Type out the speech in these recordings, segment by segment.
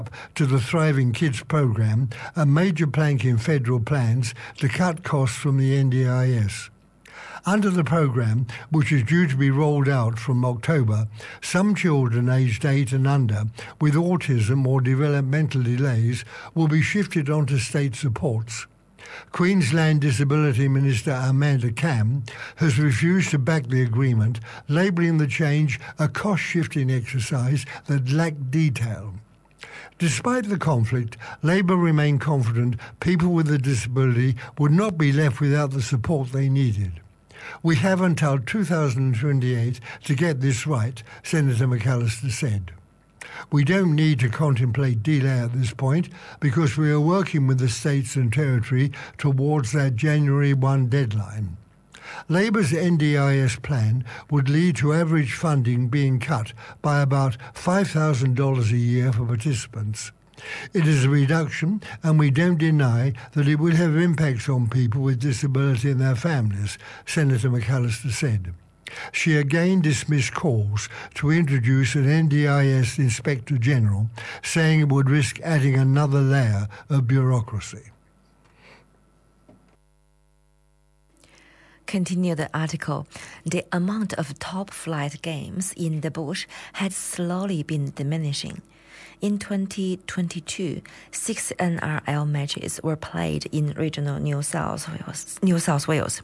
to the Thriving Kids program, a major plank in federal plans to cut costs from the NDIS. Under the program, which is due to be rolled out from October, some children aged 8 and under with autism or developmental delays will be shifted onto state supports. Queensland Disability Minister Amanda Camm has refused to back the agreement, labelling the change a cost-shifting exercise that lacked detail. Despite the conflict, Labor remain confident people with a disability would not be left without the support they needed. We have until 2028 to get this right, Senator McAllister said. We don't need to contemplate delay at this point because we are working with the states and territory towards that January 1 deadline. Labor's NDIS plan would lead to average funding being cut by about $5,000 a year for participants. It is a reduction, and we don't deny that it will have impacts on people with disability and their families, Senator McAllister said. She again dismissed calls to introduce an NDIS Inspector General, saying it would risk adding another layer of bureaucracy. Continue the article. The amount of top-flight games in the bush had slowly been diminishing. In 2022, 6 NRL matches were played in regional New South Wales.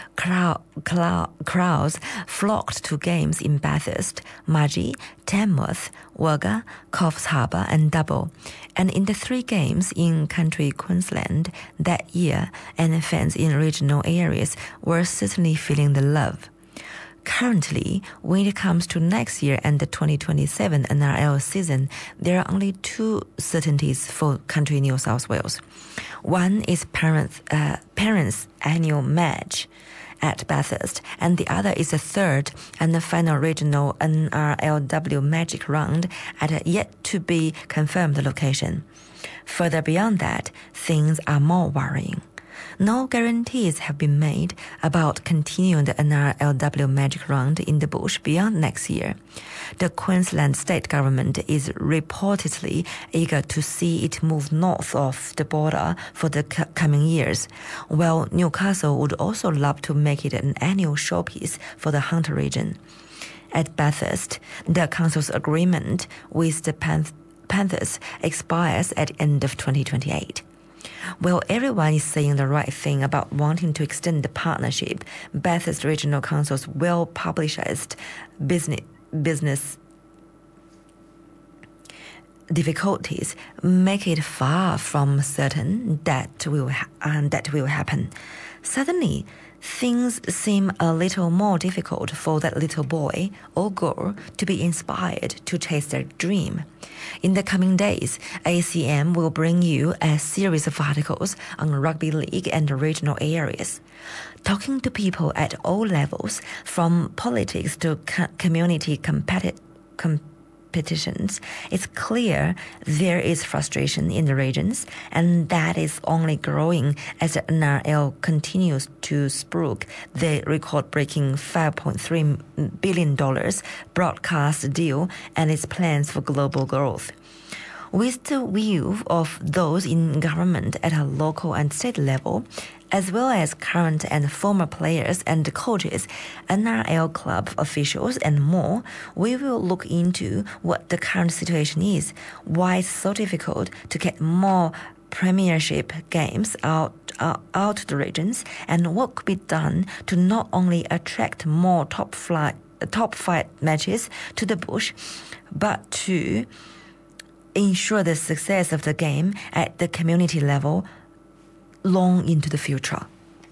Crowds flocked to games in Bathurst, Mudgee, Tamworth, Wagga, Coffs Harbour and Dubbo. And in the 3 games in country Queensland that year, and fans in regional areas were certainly feeling the love. Currently, when it comes to next year and the 2027 NRL season, there are only 2 certainties for country New South Wales. One is parents' annual match at Bathurst, and the other is the 3rd and the final regional NRLW Magic Round at a yet-to-be-confirmed location. Further beyond that, things are more worrying. No guarantees have been made about continuing the NRLW Magic Round in the bush beyond next year. The Queensland state government is reportedly eager to see it move north of the border for the coming years, while Newcastle would also love to make it an annual showpiece for the Hunter region. At Bathurst, the council's agreement with the Panthers expires at the end of 2028. While everyone is saying the right thing about wanting to extend the partnership, Bathurst Regional Council's well-publicized business difficulties make it far from certain that will happen. Suddenly, things seem a little more difficult for that little boy or girl to be inspired to chase their dream. In the coming days, ACM will bring you a series of articles on rugby league and regional areas. Talking to people at all levels, from politics to community competitions, it's clear there is frustration in the regions, and that is only growing as the NRL continues to spruik the record-breaking $5.3 billion broadcast deal and its plans for global growth. With the view of those in government at a local and state level, as well as current and former players and coaches, NRL club officials and more, we will look into what the current situation is, why it's so difficult to get more premiership games out the regions, and what could be done to not only attract more top flight matches to the bush, but to ensure the success of the game at the community level long into the future.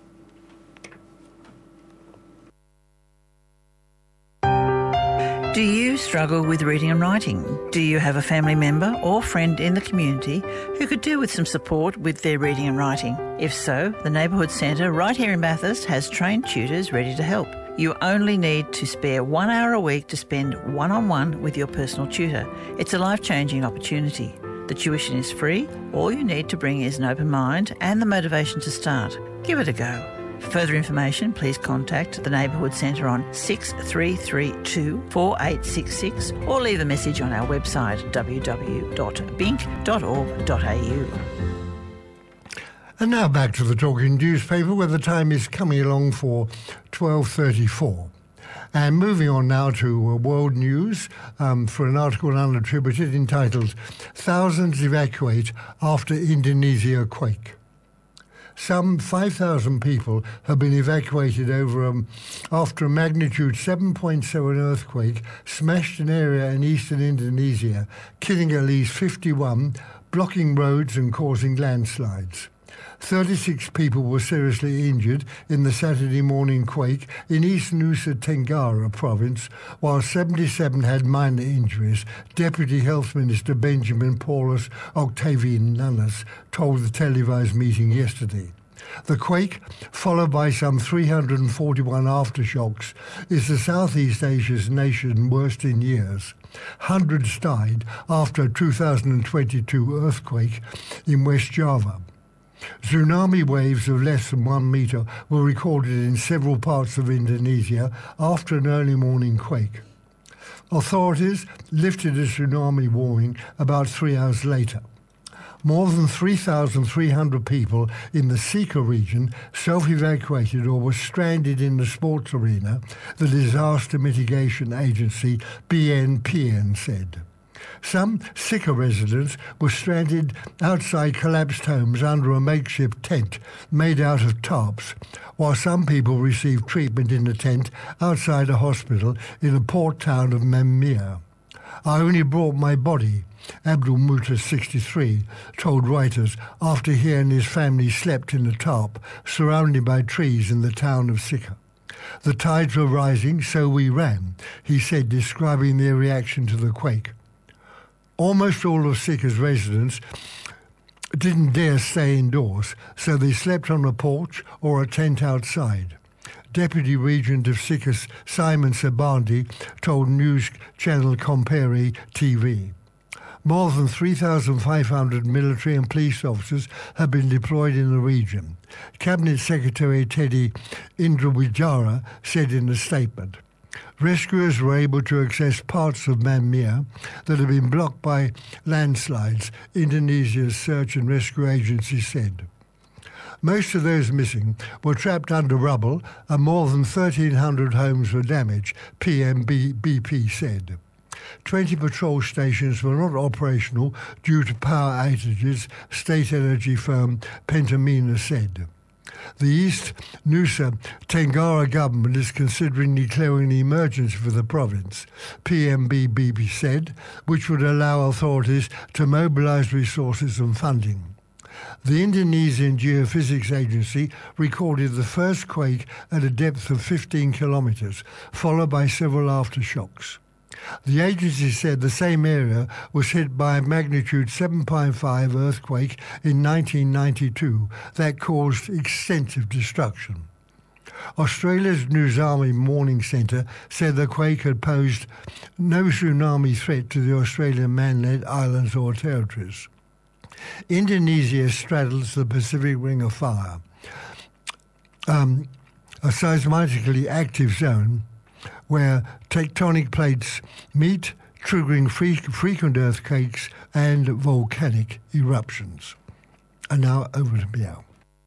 Do you struggle with reading and writing? Do you have a family member or friend in the community who could do with some support with their reading and writing? If so, the Neighbourhood Centre right here in Bathurst has trained tutors ready to help. You only need to spare 1 hour a week to spend one-on-one with your personal tutor. It's a life-changing opportunity. The tuition is free. All you need to bring is an open mind and the motivation to start. Give it a go. Further information, please contact the Neighbourhood Centre on 6332 4866 or leave a message on our website www.bink.org.au. And now back to the Talking Newspaper, where the time is coming along for 12:34. And moving on now to world news for an article unattributed entitled "Thousands Evacuate After Indonesia Quake." Some 5,000 people have been evacuated after a magnitude 7.7 earthquake smashed an area in eastern Indonesia, killing at least 51, blocking roads and causing landslides. 36 people were seriously injured in the Saturday morning quake in East Nusa Tenggara province, while 77 had minor injuries, Deputy Health Minister Benjamin Paulus Octavian Nunes told the televised meeting yesterday. The quake, followed by some 341 aftershocks, is the Southeast Asia's nation worst in years. Hundreds died after a 2022 earthquake in West Java. Tsunami waves of less than 1 metre were recorded in several parts of Indonesia after an early morning quake. Authorities lifted a tsunami warning about 3 hours later. More than 3,300 people in the Sika region self-evacuated or were stranded in the sports arena, the disaster mitigation agency BNPN said. Some Sika residents were stranded outside collapsed homes under a makeshift tent made out of tarps, while some people received treatment in a tent outside a hospital in the port town of Mamia. "I only brought my body," Abdul Muta, 63, told Reuters after he and his family slept in a tarp surrounded by trees in the town of Sika. "The tides were rising, so we ran," he said, describing their reaction to the quake. Almost all of Sika's residents didn't dare stay indoors, so they slept on a porch or a tent outside. Deputy Regent of Sika Simon Sabandi told news channel Compere TV. More than 3,500 military and police officers have been deployed in the region. Cabinet Secretary Teddy Indrawijaya said in a statement. Rescuers were able to access parts of Mamia that had been blocked by landslides, Indonesia's search and rescue agency said. Most of those missing were trapped under rubble and more than 1,300 homes were damaged, PMBP said. 20 patrol stations were not operational due to power outages, state energy firm Pertamina said. The East Nusa Tenggara government is considering declaring an emergency for the province, PMBP said, which would allow authorities to mobilise resources and funding. The Indonesian Geophysics Agency recorded the first quake at a depth of 15 kilometres, followed by several aftershocks. The agency said the same area was hit by a magnitude 7.5 earthquake in 1992 that caused extensive destruction. Australia's Tsunami Warning Centre said the quake had posed no tsunami threat to the Australian mainland islands or territories. Indonesia straddles the Pacific Ring of Fire, a seismically active zone where tectonic plates meet, triggering frequent earthquakes and volcanic eruptions. And now over to Miao.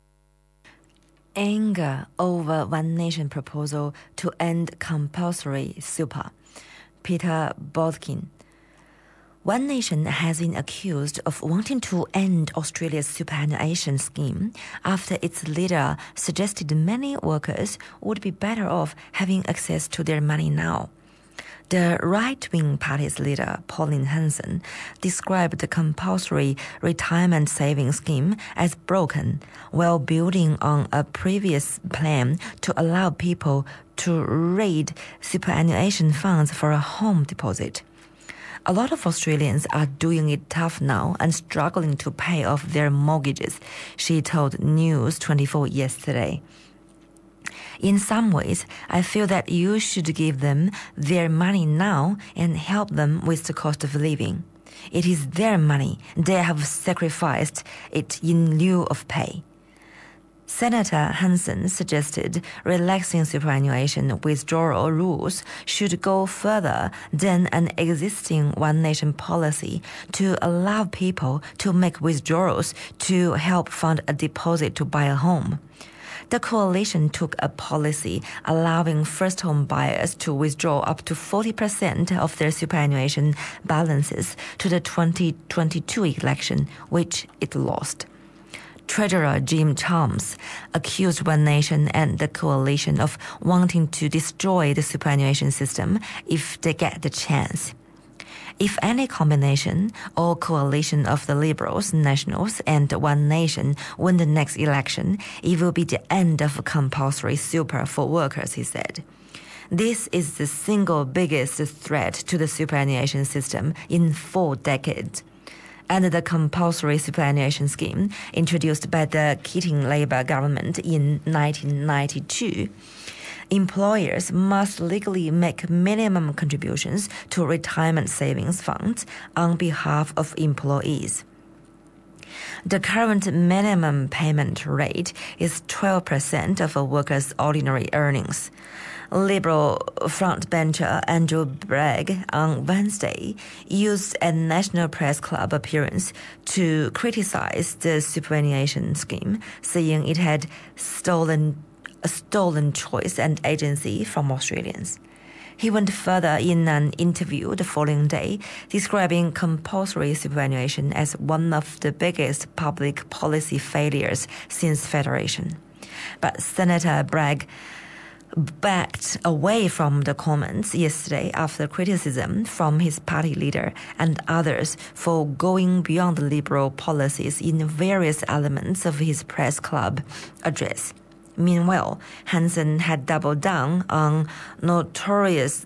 Anger over One Nation proposal to end compulsory super. Peter Bodkin. One Nation has been accused of wanting to end Australia's superannuation scheme after its leader suggested many workers would be better off having access to their money now. The right-wing party's leader, Pauline Hanson, described the compulsory retirement savings scheme as broken, while building on a previous plan to allow people to raid superannuation funds for a home deposit. A lot of Australians are doing it tough now and struggling to pay off their mortgages, she told News 24 yesterday. In some ways, I feel that you should give them their money now and help them with the cost of living. It is their money. They have sacrificed it in lieu of pay. Senator Hansen suggested relaxing superannuation withdrawal rules should go further than an existing one-nation policy to allow people to make withdrawals to help fund a deposit to buy a home. The coalition took a policy allowing first-home buyers to withdraw up to 40% of their superannuation balances to the 2022 election, which it lost. Treasurer Jim Chalmers accused One Nation and the coalition of wanting to destroy the superannuation system if they get the chance. If any combination or coalition of the Liberals, Nationals, and One Nation win the next election, it will be the end of compulsory super for workers, he said. This is the single biggest threat to the superannuation system in 4 decades. And the compulsory superannuation scheme introduced by the Keating Labour government in 1992. Employers must legally make minimum contributions to retirement savings funds on behalf of employees. The current minimum payment rate is 12% of a worker's ordinary earnings. Liberal frontbencher Andrew Bragg on Wednesday used a National Press Club appearance to criticize the superannuation scheme, saying it had a stolen choice and agency from Australians. He went further in an interview the following day, describing compulsory superannuation as one of the biggest public policy failures since Federation. But Senator Bragg backed away from the comments yesterday after criticism from his party leader and others for going beyond the Liberal policies in various elements of his press club address. Meanwhile, Hansen had doubled down on notorious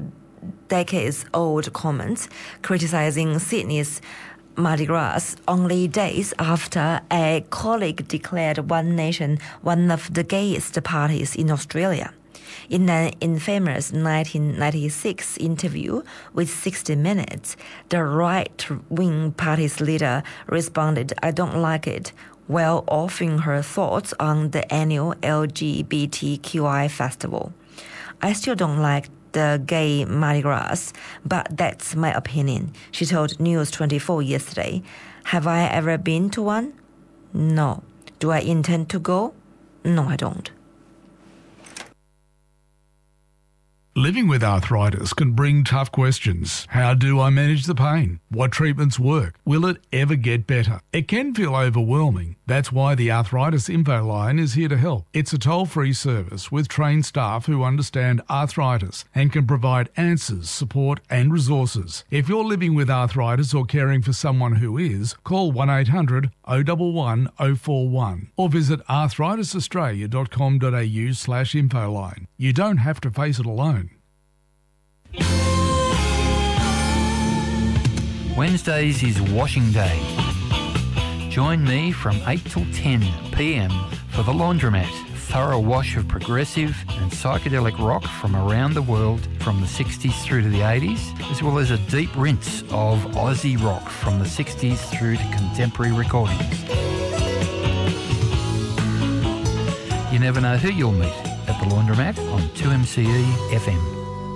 decades-old comments criticizing Sydney's Mardi Gras only days after a colleague declared One Nation one of the gayest parties in Australia. In an infamous 1996 interview with 60 Minutes, the right-wing party's leader responded, "I don't like it," while offering her thoughts on the annual LGBTQI festival. "I still don't like the gay Mardi Gras, but that's my opinion," she told News 24 yesterday. "Have I ever been to one? No. Do I intend to go? No, I don't." Living with arthritis can bring tough questions. How do I manage the pain? What treatments work? Will it ever get better? It can feel overwhelming. That's why the Arthritis Info Line is here to help. It's a toll-free service with trained staff who understand arthritis and can provide answers, support and resources. If you're living with arthritis or caring for someone who is, call 1800 011 041 or visit arthritisaustralia.com.au/infoline. You don't have to face it alone. Wednesdays is washing day. Join me from 8 till 10 p.m. for The Laundromat, thorough wash of progressive and psychedelic rock from around the world from the 60s through to the 80s, as well as a deep rinse of Aussie rock from the 60s through to contemporary recordings. You never know who you'll meet at The Laundromat on 2MCE FM.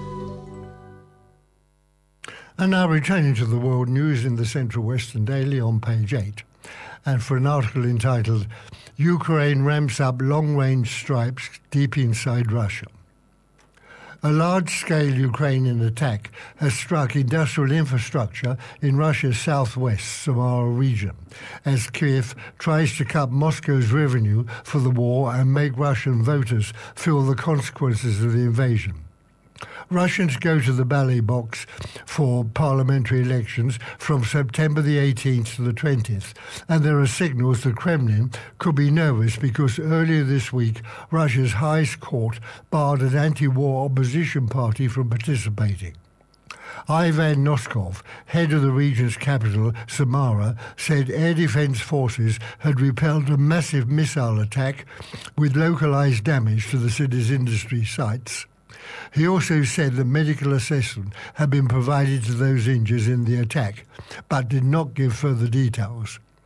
And now returning to the world news in the Central Western Daily on page 8, and for an article entitled "Ukraine Ramps Up Long-Range Strikes Deep Inside Russia." A large-scale Ukrainian attack has struck industrial infrastructure in Russia's southwest Samara region, as Kyiv tries to cut Moscow's revenue for the war and make Russian voters feel the consequences of the invasion. Russians go to the ballot box for parliamentary elections from September the 18th to the 20th, and there are signals the Kremlin could be nervous because earlier this week Russia's highest court barred an anti-war opposition party from participating. Ivan Noskov, head of the region's capital, Samara, said air defense forces had repelled a massive missile attack with localized damage to the city's industry sites. He also said that medical assessment had been provided to those injured in the attack, but did not give further details.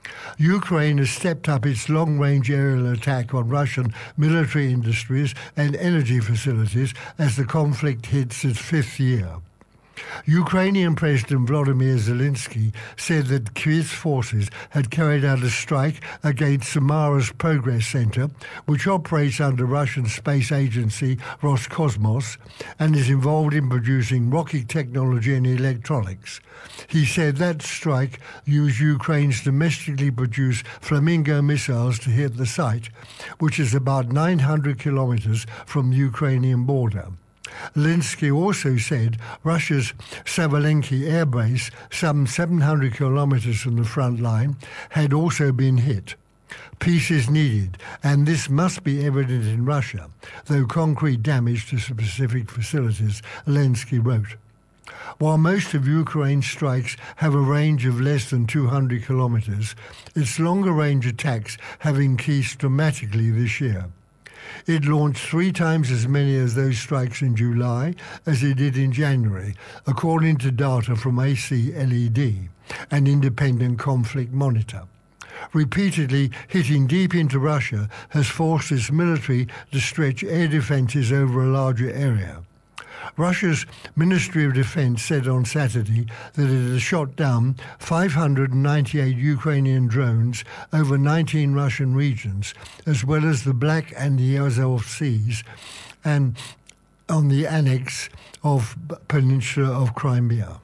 Ukraine has stepped up its long-range aerial attack on Russian military industries and energy facilities as the conflict hits its 5th year. Ukrainian President Volodymyr Zelensky said that Kyiv's forces had carried out a strike against Samara's Progress Center, which operates under Russian space agency Roscosmos and is involved in producing rocket technology and electronics. He said that strike used Ukraine's domestically produced Flamingo missiles to hit the site, which is about 900 kilometers from the Ukrainian border. Zelensky also said Russia's Savalenki air base, some 700 kilometers from the front line, had also been hit. Peace is needed, and this must be evident in Russia, though concrete damage to specific facilities, Zelensky wrote. While most of Ukraine's strikes have a range of less than 200 kilometers, its longer-range attacks have increased dramatically this year. It launched 3 times as many of those strikes in July as it did in January, according to data from ACLED, an independent conflict monitor. Repeatedly hitting deep into Russia has forced its military to stretch air defenses over a larger area. Russia's Ministry of Defense said on Saturday that it has shot down 598 Ukrainian drones over 19 Russian regions, as well as the Black and the Azov Seas, and on the annex of Peninsula of Crimea.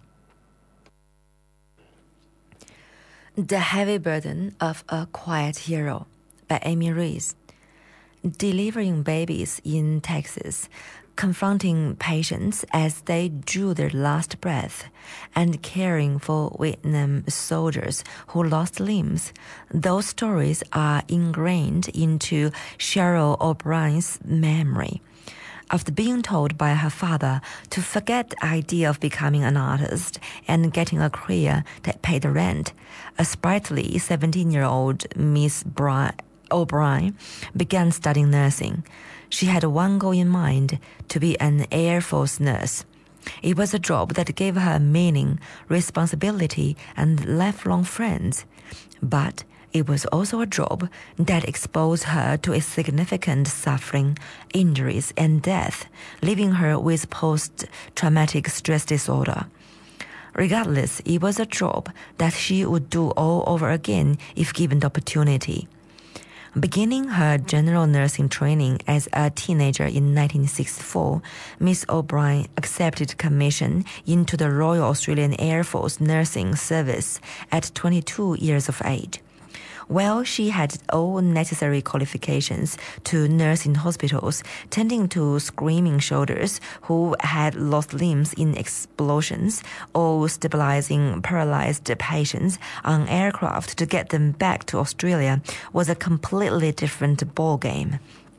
The Heavy Burden of a Quiet Hero by Amy Rees. Delivering babies in Texas, confronting patients as they drew their last breath, and caring for Vietnam soldiers who lost limbs. Those stories are ingrained into Cheryl O'Brien's memory. After being told by her father to forget the idea of becoming an artist and getting a career that paid the rent, a sprightly 17-year-old Miss O'Brien began studying nursing. She had one goal in mind, to be an Air Force nurse. It was a job that gave her meaning, responsibility, and lifelong friends. But it was also a job that exposed her to a significant suffering, injuries, and death, leaving her with post-traumatic stress disorder. Regardless, it was a job that she would do all over again if given the opportunity. Beginning her general nursing training as a teenager in 1964, Miss O'Brien accepted commission into the Royal Australian Air Force Nursing Service at 22 years of age. While she had all necessary qualifications to nurse in hospitals, tending to screaming soldiers who had lost limbs in explosions, or stabilizing paralyzed patients on aircraft to get them back to Australia was a completely different ballgame.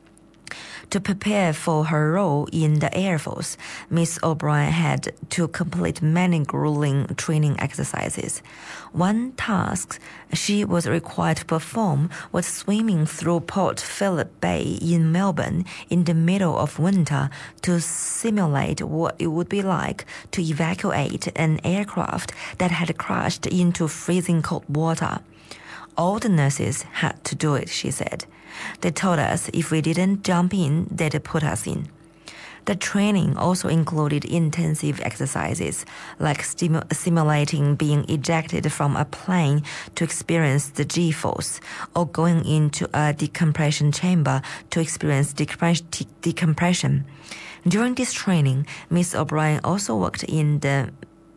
To prepare for her role in the Air Force, Miss O'Brien had to complete many grueling training exercises. One task she was required to perform was swimming through Port Phillip Bay in Melbourne in the middle of winter to simulate what it would be like to evacuate an aircraft that had crashed into freezing cold water. All the nurses had to do it, she said. They told us if we didn't jump in, they'd put us in. The training also included intensive exercises, like simulating being ejected from a plane to experience the G-force, or going into a decompression chamber to experience decompression. During this training, Miss O'Brien also worked in the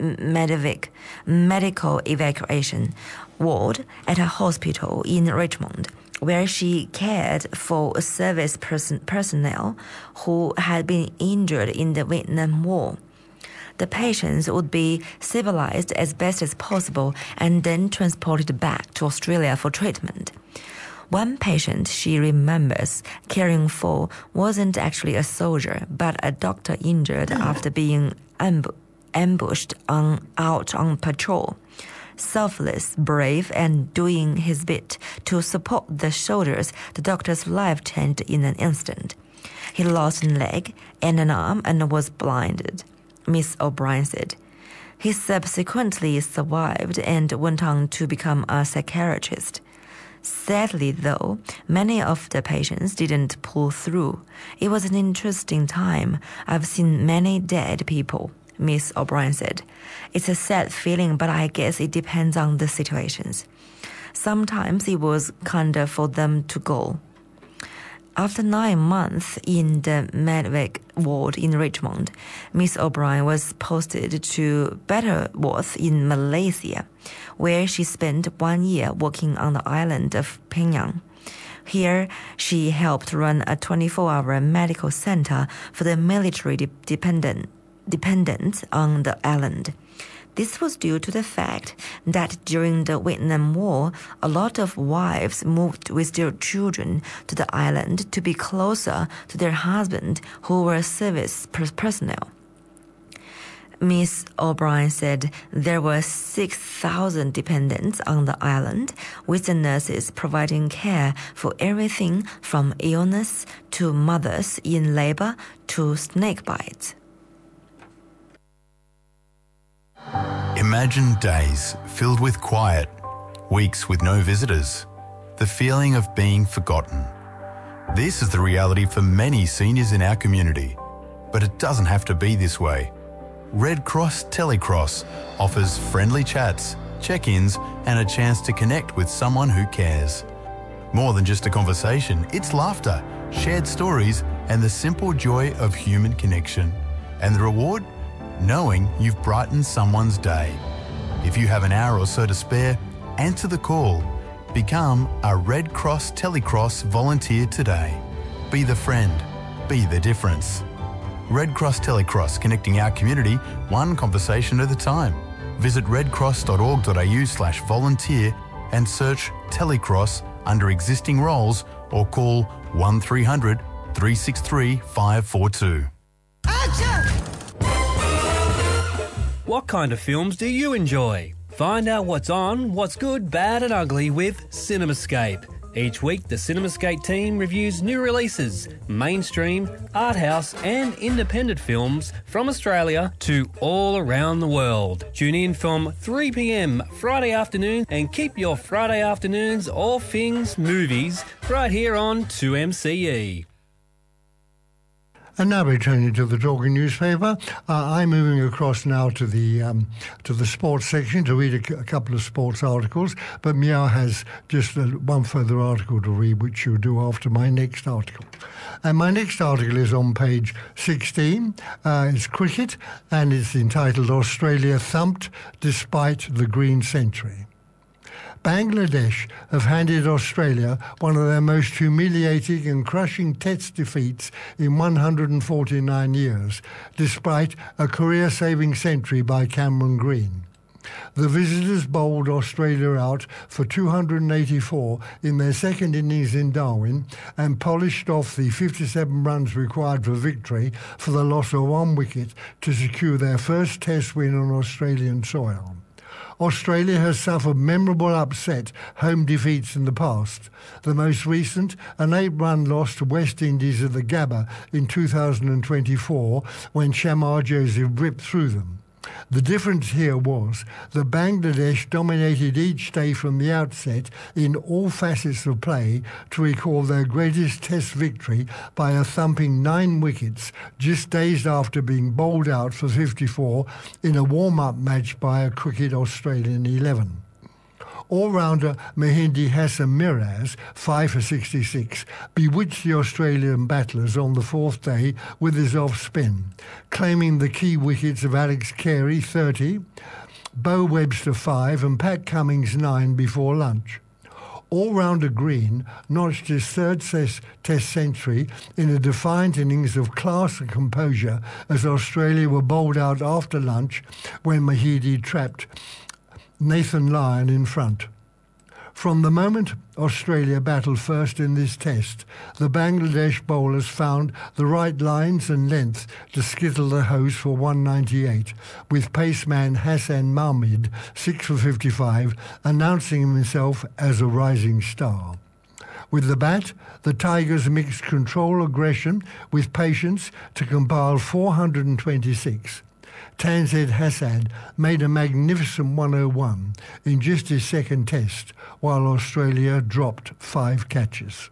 medical evacuation ward at a hospital in Richmond, where she cared for service personnel who had been injured in the Vietnam War. The patients would be civilized as best as possible and then transported back to Australia for treatment. One patient she remembers caring for wasn't actually a soldier, but a doctor injured after being ambushed out on patrol. Selfless, brave, and doing his bit to support the soldiers, the doctor's life changed in an instant. He lost a leg and an arm and was blinded, Miss O'Brien said. He subsequently survived and went on to become a psychiatrist. Sadly, though, many of the patients didn't pull through. It was an interesting time. I've seen many dead people, Miss O'Brien said. It's a sad feeling, but I guess it depends on the situations. Sometimes it was kinder for them to go. After 9 months in the Medwick ward in Richmond, Miss O'Brien was posted to Butterworth in Malaysia, where she spent 1 year working on the island of Penang. Here, she helped run a 24-hour medical center for the military dependents on the island. This was due to the fact that during the Vietnam War, a lot of wives moved with their children to the island to be closer to their husbands who were service personnel. Miss O'Brien said there were 6,000 dependents on the island, with the nurses providing care for everything from illness to mothers in labor to snake bites. Imagine days filled with quiet, weeks with no visitors, the feeling of being forgotten. This is the reality for many seniors in our community, but it doesn't have to be this way. Red Cross Telecross offers friendly chats, check-ins and a chance to connect with someone who cares. More than just a conversation, it's laughter, shared stories and the simple joy of human connection. And the reward? Knowing you've brightened someone's day. If you have an hour or so to spare, answer the call. Become a Red Cross Telecross volunteer today. Be the friend. Be the difference. Red Cross Telecross, connecting our community one conversation at a time. Visit redcross.org.au/volunteer and search Telecross under existing roles or call 1300 363 542. What kind of films do you enjoy? Find out what's on, what's good, bad and ugly with CinemaScape. Each week, the CinemaScape team reviews new releases, mainstream, art house and independent films from Australia to all around the world. Tune in from 3 p.m. Friday afternoon and keep your Friday afternoons all things movies right here on 2MCE. And now returning to the Talking Newspaper, I'm moving across now to the sports section to read a couple of sports articles, but Meow has just one further article to read, which she'll do after my next article. And my next article is on page 16. It's cricket, and it's entitled Australia Thumped Despite the Green Century. Bangladesh have handed Australia one of their most humiliating and crushing Test defeats in 149 years, despite a career-saving century by Cameron Green. The visitors bowled Australia out for 284 in their second innings in Darwin and polished off the 57 runs required for victory for the loss of 1 wicket to secure their first Test win on Australian soil. Australia has suffered memorable upset home defeats in the past. The most recent, an 8-run loss to West Indies at the Gabba in 2024 when Shamar Joseph ripped through them. The difference here was that Bangladesh dominated each day from the outset in all facets of play to recall their greatest Test victory by a thumping 9 wickets just days after being bowled out for 54 in a warm-up match by a Cricket Australian 11. All-rounder Mahindi Hassan Miraz, 5 for 66, bewitched the Australian battlers on the 4th day with his off-spin, claiming the key wickets of Alex Carey, 30, Beau Webster, 5 and Pat Cummins, 9 before lunch. All-rounder Green notched his third Test century in a defiant innings of class and composure as Australia were bowled out after lunch when Mahidi trapped Nathan Lyon in front. From the moment Australia battled first in this Test, the Bangladesh bowlers found the right lines and length to skittle the hose for 198, with paceman Hassan Mahmud, 6 for 55, announcing himself as a rising star. With the bat, the Tigers mixed control aggression with patience to compile 426. Tanzed Hassan made a magnificent 101 in just his second test, while Australia dropped 5 catches.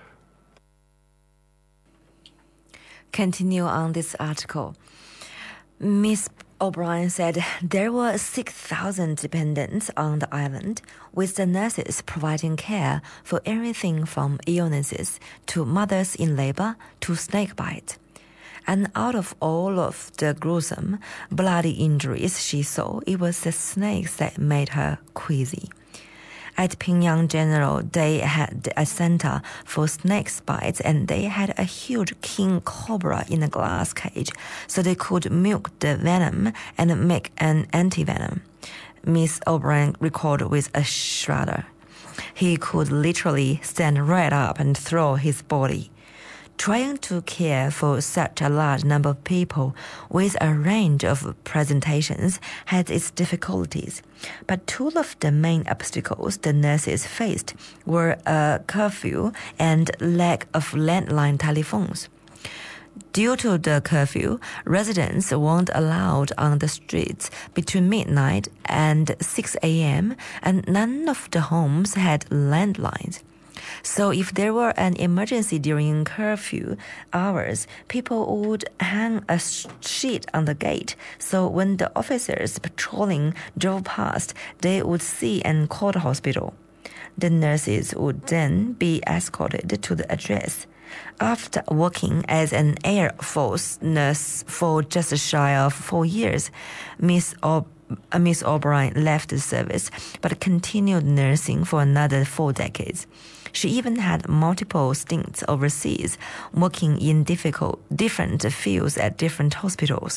Continue on this article. Miss O'Brien said there were 6,000 dependents on the island, with the nurses providing care for everything from illnesses to mothers in labor to snake bite. And out of all of the gruesome, bloody injuries she saw, it was the snakes that made her queasy. At Pingyang General, they had a center for snake bites, and they had a huge king cobra in a glass cage, so they could milk the venom and make an anti-venom. Miss O'Brien recalled with a shudder. He could literally stand right up and throw his body. Trying to care for such a large number of people with a range of presentations had its difficulties, but two of the main obstacles the nurses faced were a curfew and lack of landline telephones. Due to the curfew, residents weren't allowed on the streets between midnight and 6 a.m., and none of the homes had landlines. So if there were an emergency during curfew hours, people would hang a sheet on the gate, so when the officers patrolling drove past, they would see and call the hospital. The nurses would then be escorted to the address. After working as an Air Force nurse for just shy of 4 years, Miss O'Brien left the service but continued nursing for another 4 decades. She even had multiple stints overseas, working in different fields at different hospitals.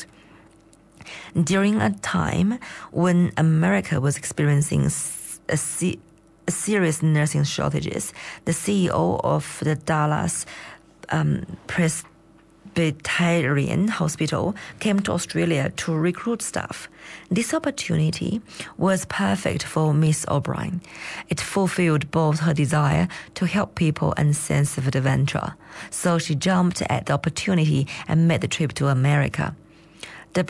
During a time when America was experiencing serious nursing shortages, the CEO of the Dallas Presbyterian Hospital came to Australia to recruit staff. This opportunity was perfect for Miss O'Brien. It fulfilled both her desire to help people and sense of adventure. So she jumped at the opportunity and made the trip to America. The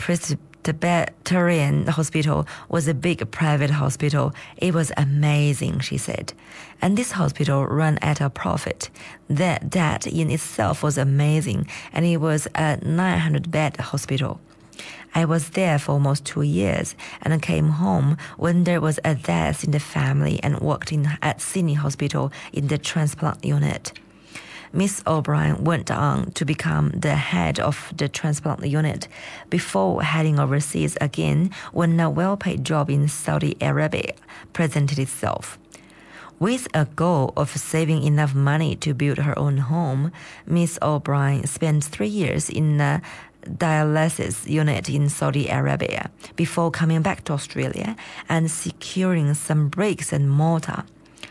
Presbyterian Hospital was a big private hospital. It was amazing, she said. And this hospital ran at a profit. That in itself was amazing, and it was a 900-bed hospital. I was there for almost 2 years, and I came home when there was a death in the family and worked at Sydney Hospital in the transplant unit. Miss O'Brien went on to become the head of the transplant unit before heading overseas again when a well-paid job in Saudi Arabia presented itself. With a goal of saving enough money to build her own home, Miss O'Brien spent 3 years in a dialysis unit in Saudi Arabia before coming back to Australia and securing some bricks and mortar.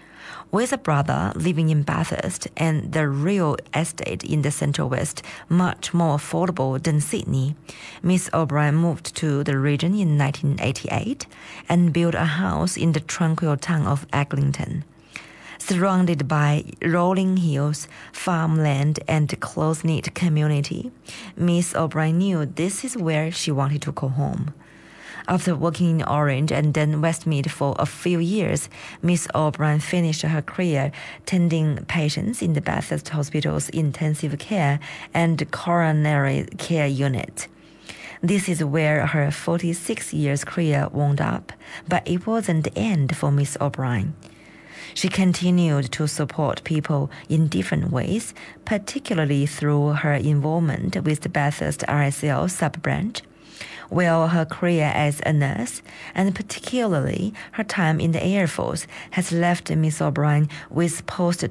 With a brother living in Bathurst and the real estate in the Central West much more affordable than Sydney, Miss O'Brien moved to the region in 1988 and built a house in the tranquil town of Eglinton. Surrounded by rolling hills, farmland, and close-knit community, Miss O'Brien knew this is where she wanted to go home. After working in Orange and then Westmead for a few years, Miss O'Brien finished her career tending patients in the Bathurst Hospital's intensive care and coronary care unit. This is where her 46 years career wound up, but it wasn't the end for Miss O'Brien. She continued to support people in different ways, particularly through her involvement with the Bathurst RSL sub-branch, while her career as a nurse, and particularly her time in the Air Force, has left Miss O'Brien with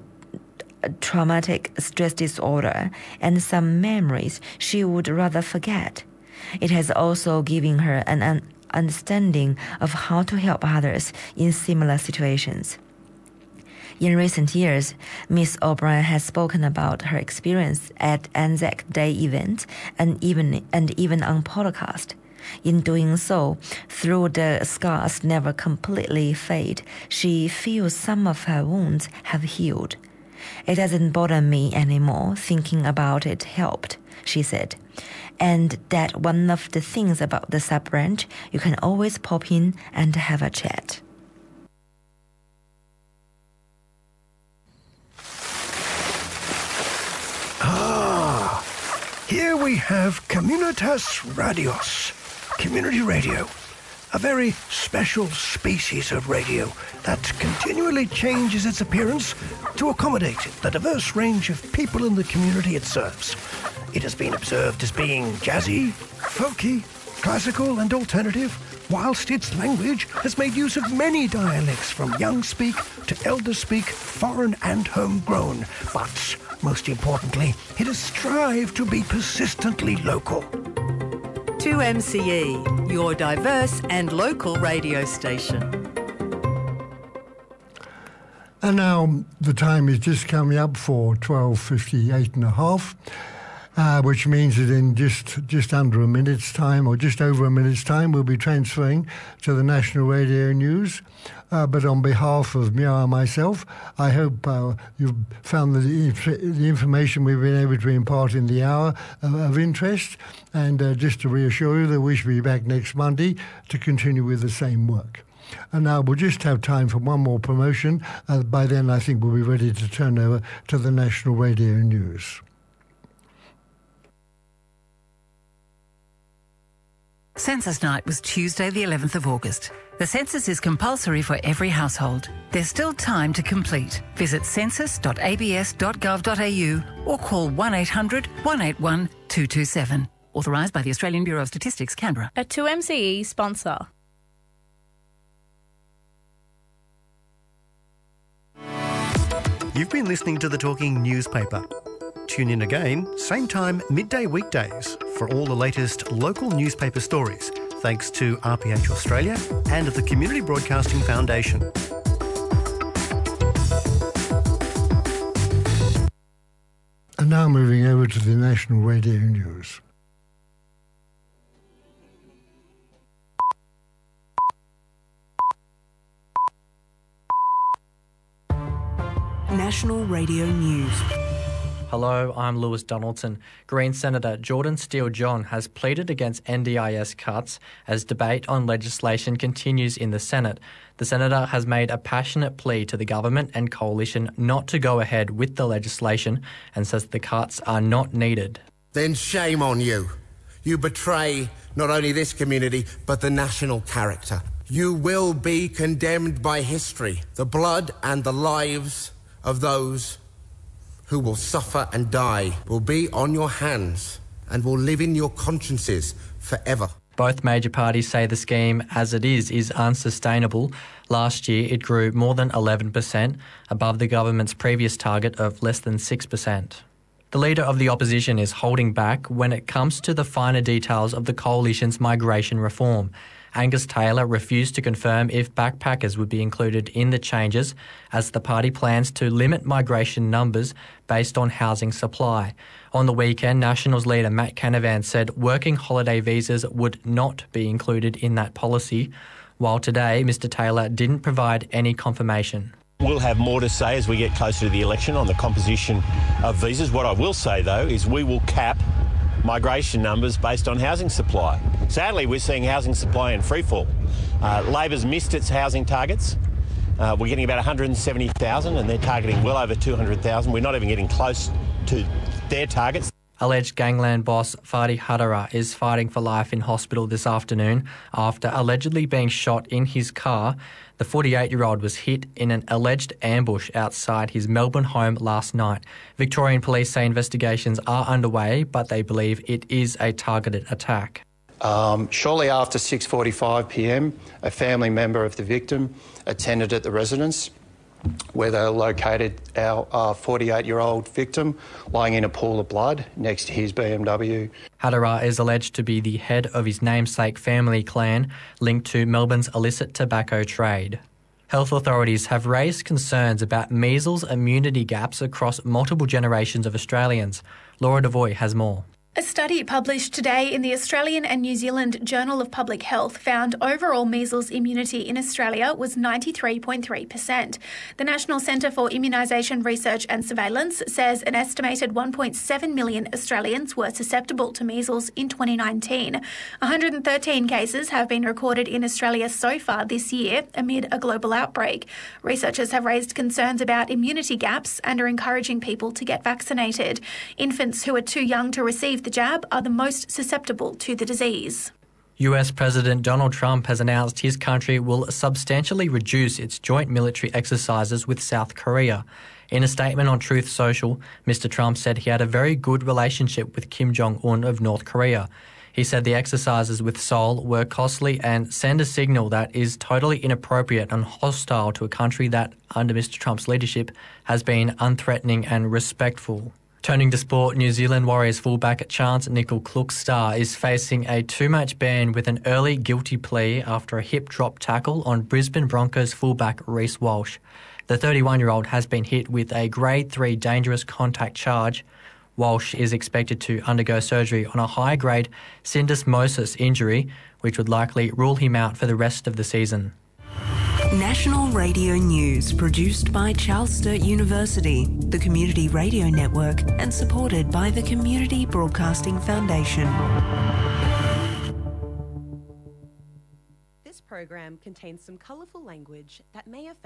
post-traumatic stress disorder and some memories she would rather forget. It has also given her an understanding of how to help others in similar situations. In recent years, Miss O'Brien has spoken about her experience at Anzac Day events and even on podcast. In doing so, though the scars never completely fade, she feels some of her wounds have healed. It doesn't bother me anymore. Thinking about it helped, she said. and that one of the things about the sub-branch, you can always pop in and have a chat. Here we have Communitas Radios, community radio, a very special species of radio that continually changes its appearance to accommodate the diverse range of people in the community it serves. It has been observed as being jazzy, folky, classical and alternative, whilst its language has made use of many dialects from young speak to elder speak, foreign and homegrown. But most importantly, it has strived to be persistently local. 2MCE, your diverse and local radio station. And now the time is just coming up for 12:58 and a half, which means that in just under a minute's time, or just over a minute's time, we'll be transferring to the National Radio News. But on behalf of Mia and myself, I hope you've found the information we've been able to impart in the hour of interest. And just to reassure you that we should be back next Monday to continue with the same work. And now we'll just have time for one more promotion. By then, I think we'll be ready to turn over to the National Radio News. Census night was Tuesday the 11th of August. The census is compulsory for every household. There's still time to complete. Visit census.abs.gov.au or call 1800 181 227. Authorised by the Australian Bureau of Statistics, Canberra. A 2MCE sponsor. You've been listening to The Talking Newspaper. Tune in again, same time, midday weekdays, for all the latest local newspaper stories, thanks to RPH Australia and the Community Broadcasting Foundation. And now moving over to the National Radio News. National Radio News. Hello, I'm Lewis Donaldson. Green Senator Jordan Steele-John has pleaded against NDIS cuts as debate on legislation continues in the Senate. The senator has made a passionate plea to the government and coalition not to go ahead with the legislation and says the cuts are not needed. Then shame on you. You betray not only this community, but the national character. You will be condemned by history, the blood and the lives of those who will suffer and die will be on your hands and will live in your consciences forever. Both major parties say the scheme as it is unsustainable. Last year it grew more than 11%, above the government's previous target of less than 6%. The leader of the opposition is holding back when it comes to the finer details of the coalition's migration reform. Angus Taylor refused to confirm if backpackers would be included in the changes, as the party plans to limit migration numbers based on housing supply. On the weekend, Nationals leader Matt Canavan said working holiday visas would not be included in that policy, while today Mr Taylor didn't provide any confirmation. We'll have more to say as we get closer to the election on the composition of visas. What I will say, though, is we will cap migration numbers based on housing supply. Sadly, we're seeing housing supply in freefall. Labor's missed its housing targets. We're getting about 170,000 and they're targeting well over 200,000. We're not even getting close to their targets. Alleged gangland boss Fadi Hadara is fighting for life in hospital this afternoon after allegedly being shot in his car. The 48-year-old was hit in an alleged ambush outside his Melbourne home last night. Victorian police say investigations are underway, but they believe it is a targeted attack. Shortly after 6:45 p.m, a family member of the victim attended at the residence where they located our 48-year-old victim lying in a pool of blood next to his BMW. Hadara is alleged to be the head of his namesake family clan linked to Melbourne's illicit tobacco trade. Health authorities have raised concerns about measles immunity gaps across multiple generations of Australians. Laura Devoy has more. A study published today in the Australian and New Zealand Journal of Public Health found overall measles immunity in Australia was 93.3%. The National Centre for Immunisation Research and Surveillance says an estimated 1.7 million Australians were susceptible to measles in 2019. 113 cases have been recorded in Australia so far this year amid a global outbreak. Researchers have raised concerns about immunity gaps and are encouraging people to get vaccinated. Infants who are too young to receive the jab are the most susceptible to the disease. US President Donald Trump has announced his country will substantially reduce its joint military exercises with South Korea. In a statement on Truth Social, Mr. Trump said he had a very good relationship with Kim Jong-un of North Korea. He said the exercises with Seoul were costly and send a signal that is totally inappropriate and hostile to a country that, under Mr. Trump's leadership, has been unthreatening and respectful. Turning to sport, New Zealand Warriors fullback Chance Nicol-Klokstad is facing a two-match ban with an early guilty plea after a hip drop tackle on Brisbane Broncos fullback Reece Walsh. The 31-year-old has been hit with a Grade 3 dangerous contact charge. Walsh is expected to undergo surgery on a high-grade syndesmosis injury, which would likely rule him out for the rest of the season. National Radio News, produced by Charles Sturt University, the Community Radio Network, and supported by the Community Broadcasting Foundation. This program contains some colourful language that may affect